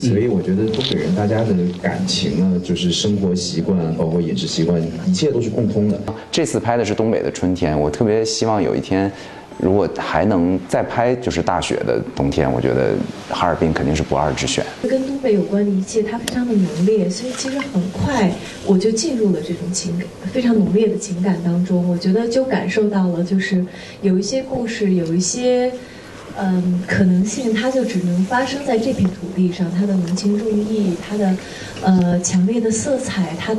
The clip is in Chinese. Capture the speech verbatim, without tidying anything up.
所以我觉得东北人大家的感情呢，就是生活习惯，包括饮食习惯，一切都是共通的。 这次拍的是东北的春天，我特别希望有一天，如果还能再拍就是大雪的冬天，我觉得哈尔滨肯定是不二之选。 跟东北有关的一切，它非常的浓烈，所以其实很快我就进入了这种情感非常浓烈的情感当中。我觉得就感受到了，就是有一些故事，有一些。嗯，可能性它就只能发生在这片土地上，它的浓情重义，它的呃强烈的色彩，它的。